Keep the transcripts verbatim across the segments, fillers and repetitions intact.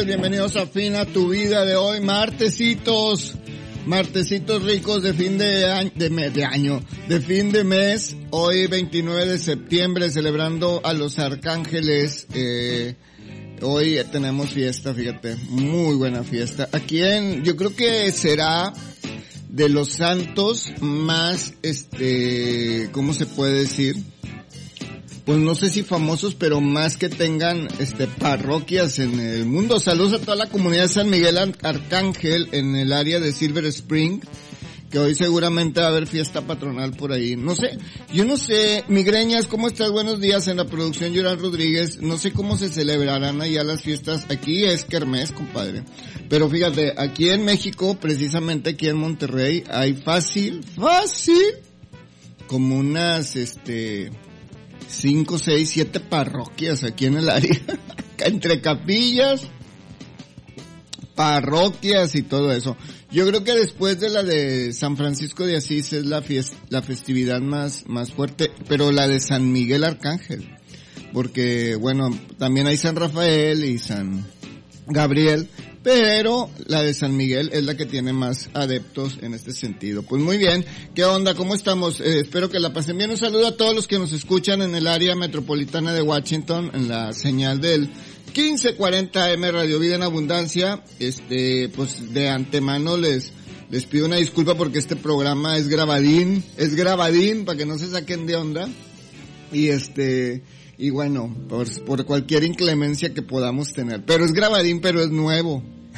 tardes, bienvenidos a Fina tu Vida de hoy, martesitos, martesitos ricos de fin de año, de, mes, de año, de fin de mes, hoy veintinueve de septiembre, celebrando a los arcángeles, eh, hoy tenemos fiesta, fíjate, muy buena fiesta, aquí en, yo creo que será de los santos más, este, ¿cómo se puede decir? Pues no sé si famosos, pero más que tengan este parroquias en el mundo. Saludos a toda la comunidad de San Miguel Arcángel en el área de Silver Spring, que hoy seguramente va a haber fiesta patronal por ahí. No sé, yo no sé, Migreñas, ¿cómo estás? Buenos días en la producción, Yoran Rodríguez. No sé cómo se celebrarán allá las fiestas. Aquí es kermés, compadre. Pero fíjate, aquí en México, precisamente aquí en Monterrey, hay fácil, fácil, como unas, este... cinco, seis, siete parroquias aquí en el área, entre capillas, parroquias y todo eso. Yo creo que después de la de San Francisco de Asís es la fiesta, la festividad más, más fuerte, pero la de San Miguel Arcángel, porque bueno, también hay San Rafael y San Gabriel, pero la de San Miguel es la que tiene más adeptos en este sentido. Pues muy bien, ¿qué onda? ¿Cómo estamos? Eh, espero que la pasen bien. Un saludo a todos los que nos escuchan en el área metropolitana de Washington, en la señal del quince cuarenta A M Radio Vida en Abundancia. Este, pues de antemano les les pido una disculpa porque este programa es grabadín, es grabadín para que no se saquen de onda. Y este... y bueno, por, por cualquier inclemencia que podamos tener. Pero es grabadín, pero es nuevo.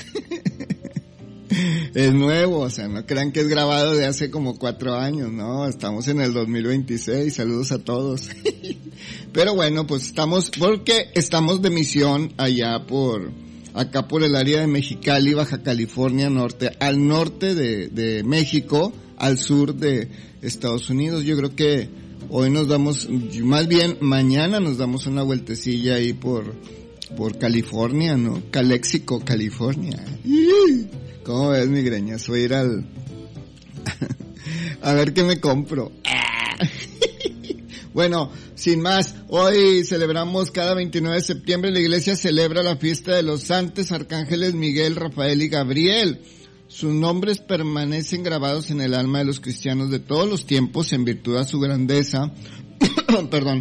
Es nuevo, o sea, no crean que es grabado de hace como cuatro años, no, estamos en el dos mil veintiséis, saludos a todos. Pero bueno, pues estamos, porque estamos de misión allá por, acá por el área de Mexicali, Baja California Norte, al norte de, de México, al sur de Estados Unidos. Yo creo que hoy nos damos, más bien mañana nos damos una vueltecilla ahí por, por California, ¿no? Calexico, California. ¿Cómo ves, Migreñas? Voy a ir al, a ver qué me compro. Bueno, sin más, hoy celebramos cada veintinueve de septiembre, la iglesia celebra la fiesta de los santos arcángeles Miguel, Rafael y Gabriel. Sus nombres permanecen grabados en el alma de los cristianos de todos los tiempos en virtud a su grandeza, perdón,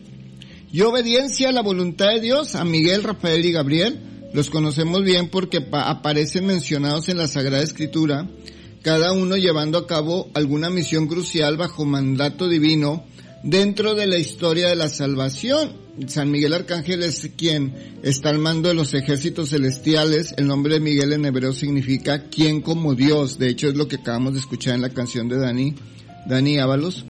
y obediencia a la voluntad de Dios. A Miguel, Rafael y Gabriel los conocemos bien porque pa- aparecen mencionados en la Sagrada Escritura, cada uno llevando a cabo alguna misión crucial bajo mandato divino dentro de la historia de la salvación. San Miguel Arcángel es quien está al mando de los ejércitos celestiales. El nombre de Miguel en hebreo significa quien como Dios. De hecho es lo que acabamos de escuchar en la canción de Dani, Dani Ábalos.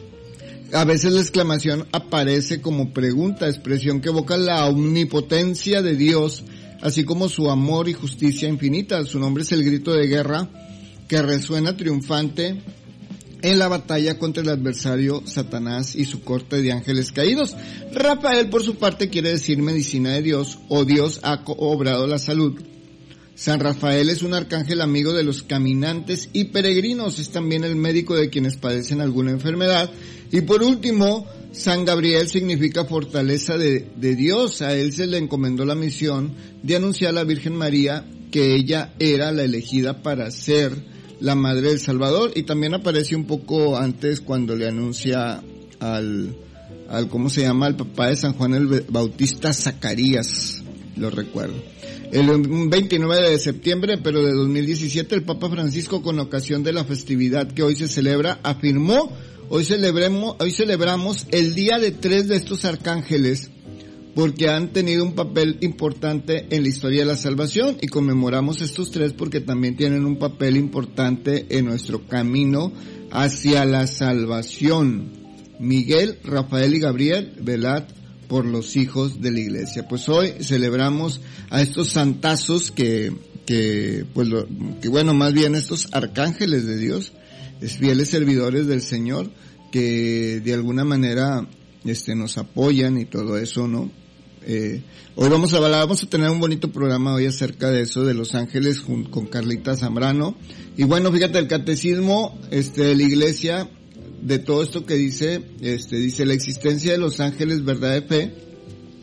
A veces la exclamación aparece como pregunta, expresión que evoca la omnipotencia de Dios, así como su amor y justicia infinita. Su nombre es el grito de guerra que resuena triunfante en la batalla contra el adversario Satanás y su corte de ángeles caídos. Rafael, por su parte, quiere decir medicina de Dios, o Dios ha obrado la salud. San Rafael es un arcángel amigo de los caminantes y peregrinos, es también el médico de quienes padecen alguna enfermedad. Y por último, San Gabriel significa fortaleza de, de Dios. A él se le encomendó la misión de anunciar a la Virgen María que ella era la elegida para ser la madre del Salvador, y también aparece un poco antes cuando le anuncia al, al ¿cómo se llama? Al papá de San Juan el Bautista, Zacarías, lo recuerdo. El veintinueve de septiembre, pero de dos mil diecisiete, el Papa Francisco, con ocasión de la festividad que hoy se celebra, afirmó, hoy celebremos, hoy celebramos el día de tres de estos arcángeles, porque han tenido un papel importante en la historia de la salvación, y conmemoramos estos tres porque también tienen un papel importante en nuestro camino hacia la salvación. Miguel, Rafael y Gabriel, velad por los hijos de la iglesia. Pues hoy celebramos a estos santazos que, que, pues lo, que bueno, más bien estos arcángeles de Dios, es fieles servidores del Señor, que de alguna manera, este, nos apoyan y todo eso, ¿no? Eh, hoy vamos a hablar, vamos a tener un bonito programa hoy acerca de eso, de los ángeles, con Carlita Zambrano. Y bueno, fíjate, el catecismo, este, de la iglesia, de todo esto que dice, este, dice la existencia de los ángeles, verdad de fe,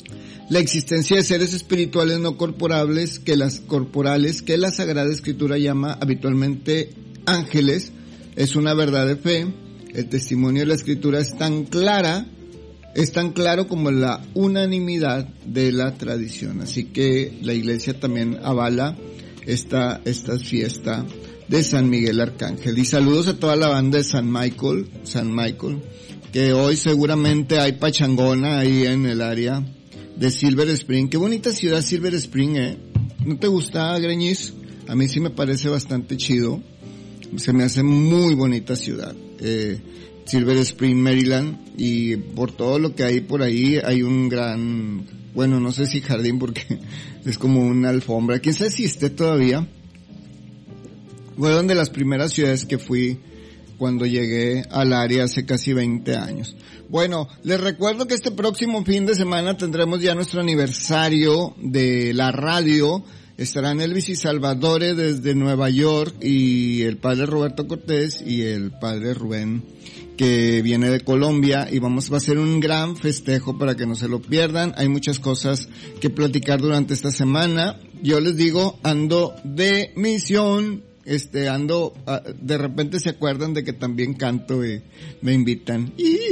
la existencia de seres espirituales no corporales que las corporales que la Sagrada Escritura llama habitualmente ángeles es una verdad de fe. El testimonio de la Escritura es tan clara, es tan claro como la unanimidad de la tradición. Así que la Iglesia también avala esta esta fiesta de San Miguel Arcángel. Y saludos a toda la banda de San Michael, San Michael, que hoy seguramente hay pachangona ahí en el área de Silver Spring. Qué bonita ciudad Silver Spring, ¿eh? ¿No te gusta, Greñis? A mí sí me parece bastante chido. Se me hace muy bonita ciudad. Eh, Silver Spring, Maryland. Y por todo lo que hay por ahí, hay un gran, bueno, no sé si jardín porque es como una alfombra. ¿Quién sabe si esté todavía? Fueron de las primeras ciudades que fui cuando llegué al área hace casi veinte años. Bueno, les recuerdo que este próximo fin de semana tendremos ya nuestro aniversario de la radio. Estarán Elvis y Salvadore desde Nueva York y el padre Roberto Cortés y el padre Rubén que viene de Colombia, y vamos va a ser un gran festejo para que no se lo pierdan. Hay muchas cosas que platicar durante esta semana. Yo les digo, ando de misión. Este, ando, de repente se acuerdan de que también canto y me invitan.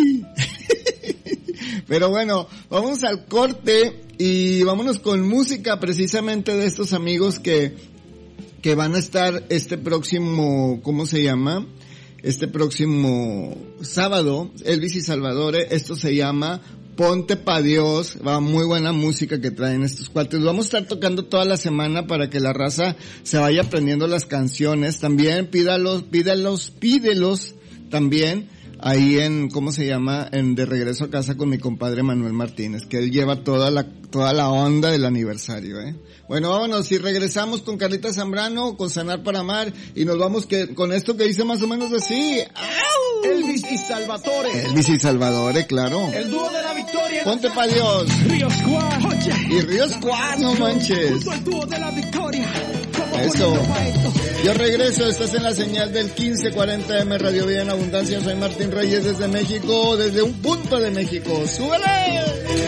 Pero bueno, vamos al corte y vámonos con música precisamente de estos amigos que, que van a estar este próximo, ¿cómo se llama? Este próximo sábado, Elvis y Salvadore. Esto se llama Ponte pa' Dios. Va muy buena música que traen estos cuates. Vamos a estar tocando toda la semana para que la raza se vaya aprendiendo las canciones. También pídalos, pídalos, pídelos también ahí en, ¿cómo se llama? En De Regreso a Casa con mi compadre Manuel Martínez, que él lleva toda la, toda la onda del aniversario, ¿eh? Bueno, vámonos y regresamos con Carlita Zambrano, con Sanar para Amar, y nos vamos que, con esto que dice más o menos así. ¡Au! Elvis y Salvatore. Elvis y Salvadore, claro. El dúo de la victoria. Ponte pa' Dios. Río Squad. Oye. Y Río Squad, no manches. Junto al dúo de la victoria. Eso. Yo regreso, estás en la señal del quince cuarenta M Radio Vida en Abundancia. Soy Martín Reyes desde México, desde un punto de México. ¡Súbele!